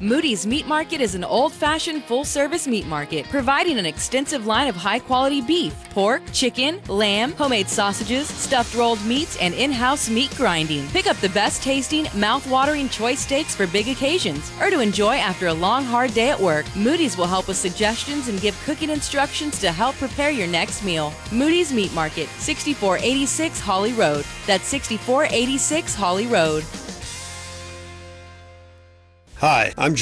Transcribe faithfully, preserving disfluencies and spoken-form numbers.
Moody's Meat Market is an old-fashioned full-service meat market, providing an extensive line of high-quality beef, pork, chicken, lamb, homemade sausages, stuffed rolled meats, and in-house meat grinding. Pick up the best-tasting, mouth-watering choice steaks for big occasions or to enjoy after a long, hard day at work. Moody's will help with suggestions and give cooking instructions to help prepare your next meal. Moody's Meat Market, sixty-four eighty-six Holly Road. That's sixty-four eighty-six Holly Road. Hi, I'm John.